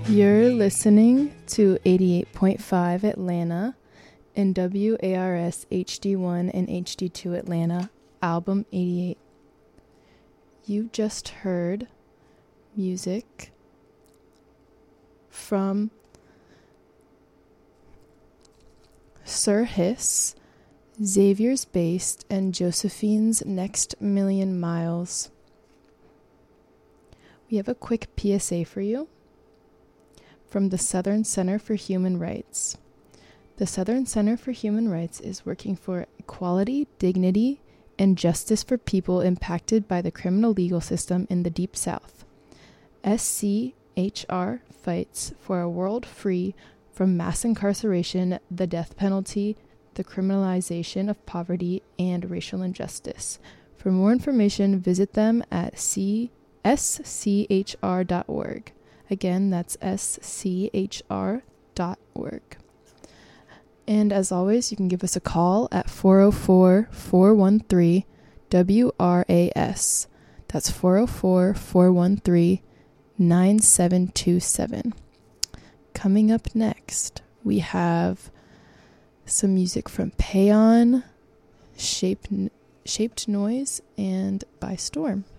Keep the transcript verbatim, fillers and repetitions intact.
You're listening to eighty-eight point five Atlanta and W A R S H D one and H D two Atlanta, Album eighty-eight. You just heard music from Sir Hiss, Xavier's Based, and Josephine's Next Million Miles. We have a quick P S A for you from the Southern Center for Human Rights. The Southern Center for Human Rights is working for equality, dignity, and justice for people impacted by the criminal legal system in the Deep South. S C H R fights for a world free from mass incarceration, the death penalty, the criminalization of poverty, and racial injustice. For more information, visit them at c s c h r dot org. Again, that's s c h r dot org. And as always, you can give us a call at four oh four, four one three, W R A S. That's four oh four, four one three, nine seven two seven. Coming up next, we have some music from Payon, Shaped, Shaped Noise, and By Storm.